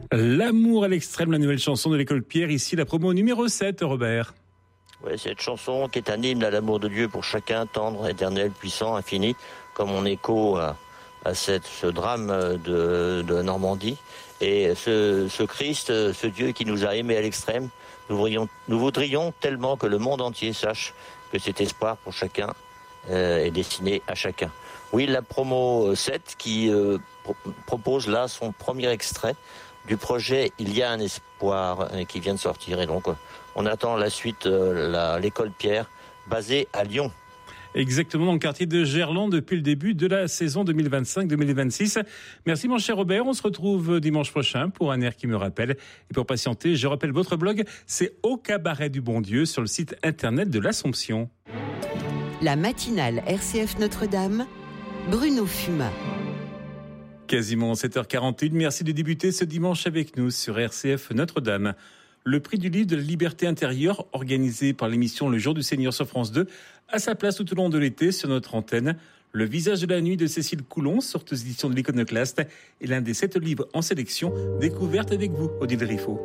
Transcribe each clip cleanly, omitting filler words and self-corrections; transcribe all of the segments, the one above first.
L'amour à l'extrême, la nouvelle chanson de l'école Pierre, ici la promo numéro 7, Robert. Ouais, cette chanson qui est un hymne à l'amour de Dieu pour chacun, tendre, éternel, puissant, infini, comme on écho à ce drame de Normandie. Et ce Christ, ce Dieu qui nous a aimés à l'extrême, nous voudrions tellement que le monde entier sache que cet espoir pour chacun est destiné à chacun. Oui, la promo 7 qui propose là son premier extrait du projet Il y a un espoir qui vient de sortir. Et donc, on attend la suite, l'école Pierre, basée à Lyon. Exactement, dans le quartier de Gerland depuis le début de la saison 2025-2026. Merci mon cher Robert, on se retrouve dimanche prochain pour un air qui me rappelle. Et pour patienter, je rappelle votre blog, c'est Au Cabaret du Bon Dieu sur le site internet de l'Assomption. La matinale RCF Notre-Dame, Bruno Fumat. Quasiment 7h41, merci de débuter ce dimanche avec nous sur RCF Notre-Dame. Le prix du livre de la liberté intérieure, organisé par l'émission Le Jour du Seigneur sur France 2, a sa place tout au long de l'été sur notre antenne. Le visage de la nuit de Cécile Coulon, sorte aux éditions de l'Iconoclaste, est l'un des 7 livres en sélection découvertes avec vous, Odile Riffaut.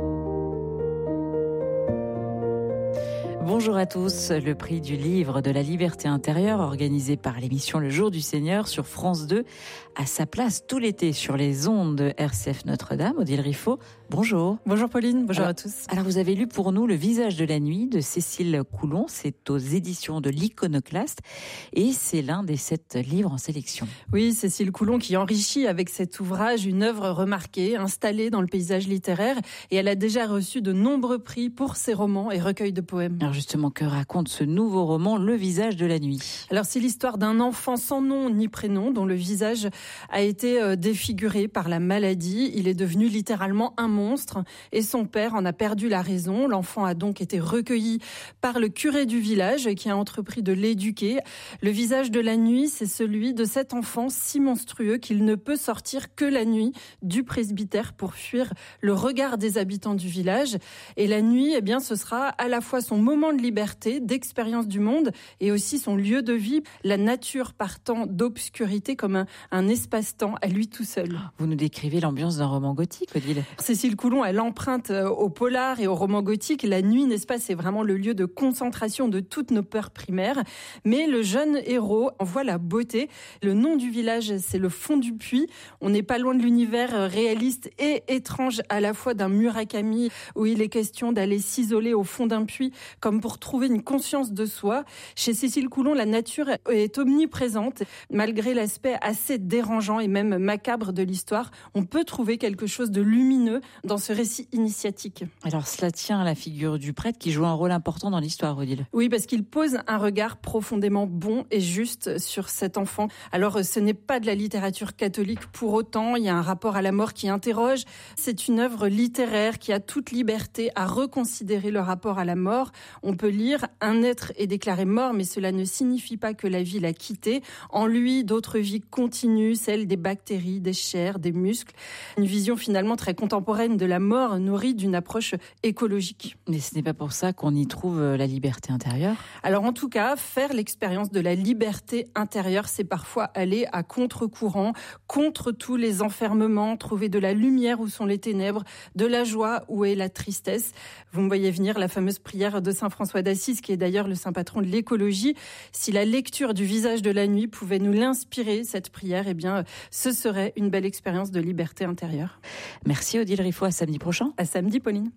Bonjour à tous. Le prix du livre de la liberté intérieure, organisé par l'émission Le Jour du Seigneur sur France 2, a sa place tout l'été sur les ondes de RCF Notre-Dame. Odile Riffaut, bonjour. Bonjour Pauline, bonjour à tous. Alors vous avez lu pour nous Le visage de la nuit de Cécile Coulon, c'est aux éditions de l'Iconoclaste et c'est l'un des 7 livres en sélection. Oui, Cécile Coulon qui enrichit avec cet ouvrage une œuvre remarquée, installée dans le paysage littéraire, et elle a déjà reçu de nombreux prix pour ses romans et recueils de poèmes. Alors justement, que raconte ce nouveau roman, Le visage de la nuit ? Alors c'est l'histoire d'un enfant sans nom ni prénom dont le visage a été défiguré par la maladie. Il est devenu littéralement un monstre et son père en a perdu la raison. L'enfant a donc été recueilli par le curé du village qui a entrepris de l'éduquer. Le visage de la nuit, c'est celui de cet enfant si monstrueux qu'il ne peut sortir que la nuit du presbytère pour fuir le regard des habitants du village. Et la nuit, eh bien, ce sera à la fois son moment de liberté, d'expérience du monde et aussi son lieu de vie, la nature partant d'obscurité comme un espace-temps à lui tout seul. Vous nous décrivez l'ambiance d'un roman gothique, Odile. Cécile Coulon, elle emprunte au polar et au roman gothique. La nuit, n'est-ce pas, c'est vraiment le lieu de concentration de toutes nos peurs primaires. Mais le jeune héros en voit la beauté. Le nom du village, c'est le Fond du Puy. On n'est pas loin de l'univers réaliste et étrange à la fois d'un Murakami où il est question d'aller s'isoler au fond d'un puits comme pour trouver une conscience de soi. Chez Cécile Coulon, la nature est omniprésente. Malgré l'aspect assez dérangeant et même macabre de l'histoire, on peut trouver quelque chose de lumineux dans ce récit initiatique. Alors cela tient à la figure du prêtre qui joue un rôle important dans l'histoire, Odile. Oui, parce qu'il pose un regard profondément bon et juste sur cet enfant. Alors ce n'est pas de la littérature catholique pour autant, il y a un rapport à la mort qui interroge. C'est une œuvre littéraire qui a toute liberté à reconsidérer le rapport à la mort. On peut lire « Un être est déclaré mort, mais cela ne signifie pas que la vie l'a quitté. En lui, d'autres vies continuent, celles des bactéries, des chairs, des muscles. » Une vision finalement très contemporaine de la mort, nourrie d'une approche écologique. Mais ce n'est pas pour ça qu'on y trouve la liberté intérieure. Alors en tout cas, faire l'expérience de la liberté intérieure, c'est parfois aller à contre-courant, contre tous les enfermements, trouver de la lumière où sont les ténèbres, de la joie où est la tristesse. Vous me voyez venir, la fameuse prière de Saint François d'Assise, qui est d'ailleurs le saint patron de l'écologie. Si la lecture du visage de la nuit pouvait nous l'inspirer, cette prière, eh bien, ce serait une belle expérience de liberté intérieure. Merci Odile Riffaut, à samedi prochain. À samedi, Pauline.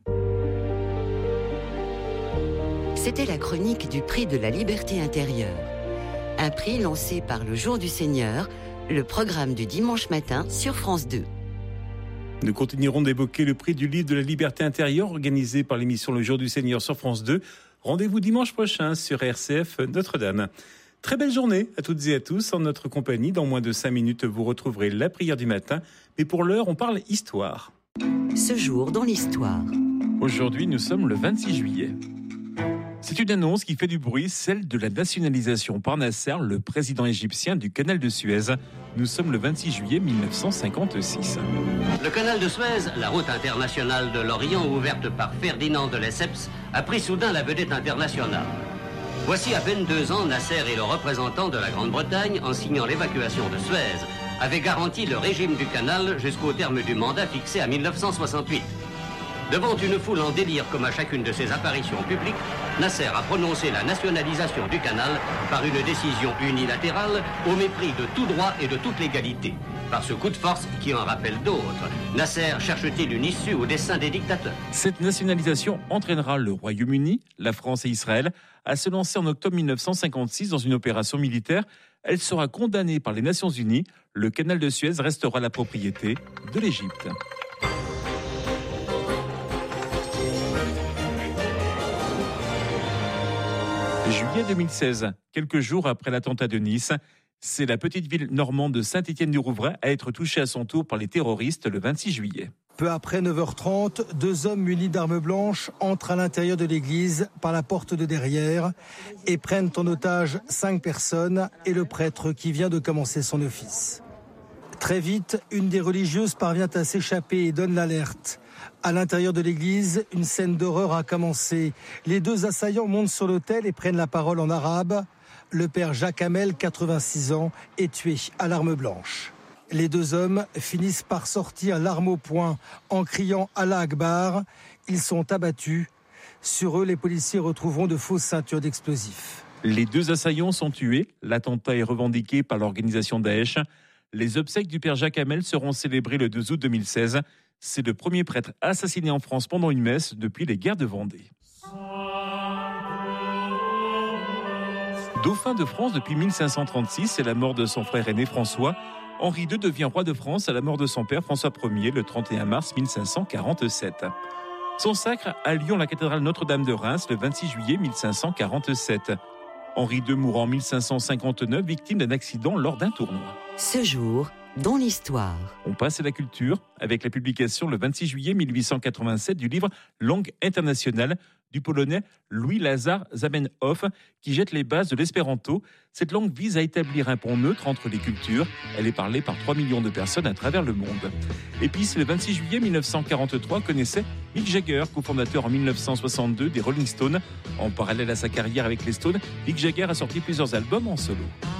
C'était la chronique du prix de la liberté intérieure. Un prix lancé par le Jour du Seigneur, le programme du dimanche matin sur France 2. Nous continuerons d'évoquer le prix du livre de la liberté intérieure organisé par l'émission Le Jour du Seigneur sur France 2. Rendez-vous dimanche prochain sur RCF Notre-Dame. Très belle journée à toutes et à tous en notre compagnie. Dans moins de 5 minutes, vous retrouverez la prière du matin. Mais pour l'heure, on parle histoire. Ce jour dans l'histoire. Aujourd'hui, nous sommes le 26 juillet. C'est une annonce qui fait du bruit, celle de la nationalisation par Nasser, le président égyptien du canal de Suez. Nous sommes le 26 juillet 1956. Le canal de Suez, la route internationale de l'Orient ouverte par Ferdinand de Lesseps, a pris soudain la vedette internationale. Voici à peine 2 ans, Nasser est le représentant de la Grande-Bretagne en signant l'évacuation de Suez, avait garanti le régime du canal jusqu'au terme du mandat fixé à 1968. Devant une foule en délire comme à chacune de ses apparitions publiques, Nasser a prononcé la nationalisation du canal par une décision unilatérale au mépris de tout droit et de toute légalité. Par ce coup de force qui en rappelle d'autres, Nasser cherche-t-il une issue au dessein des dictateurs? Cette nationalisation entraînera le Royaume-Uni, la France et Israël à se lancer en octobre 1956 dans une opération militaire. Elle sera condamnée par les Nations Unies. Le canal de Suez restera la propriété de l'Égypte. Juillet 2016, quelques jours après l'attentat de Nice, c'est la petite ville normande de Saint-Étienne-du-Rouvray à être touchée à son tour par les terroristes le 26 juillet. Peu après 9h30, 2 hommes munis d'armes blanches entrent à l'intérieur de l'église par la porte de derrière et prennent en otage 5 personnes et le prêtre qui vient de commencer son office. Très vite, une des religieuses parvient à s'échapper et donne l'alerte. À l'intérieur de l'église, une scène d'horreur a commencé. Les 2 assaillants montent sur l'autel et prennent la parole en arabe. Le père Jacques Hamel, 86 ans, est tué à l'arme blanche. Les 2 hommes finissent par sortir l'arme au poing en criant « Allah Akbar ». Ils sont abattus. Sur eux, les policiers retrouveront de fausses ceintures d'explosifs. Les 2 assaillants sont tués. L'attentat est revendiqué par l'organisation Daesh. Les obsèques du père Jacques Hamel seront célébrées le 2 août 2016. C'est le premier prêtre assassiné en France pendant une messe depuis les guerres de Vendée. Dauphin de France depuis 1536, c'est la mort de son frère aîné François. Henri II devient roi de France à la mort de son père François Ier le 31 mars 1547. Son sacre à Lyon, la cathédrale Notre-Dame de Reims, le 26 juillet 1547. Henri II mourant en 1559, victime d'un accident lors d'un tournoi. Ce jour, dans l'histoire. On passe à la culture avec la publication le 26 juillet 1887 du livre Langue internationale du polonais Louis-Lazare Zamenhof qui jette les bases de l'espéranto. Cette langue vise à établir un pont neutre entre les cultures. Elle est parlée par 3 millions de personnes à travers le monde. Et puis, c'est le 26 juillet 1943 connaissait Mick Jagger, cofondateur en 1962 des Rolling Stones. En parallèle à sa carrière avec les Stones, Mick Jagger a sorti plusieurs albums en solo.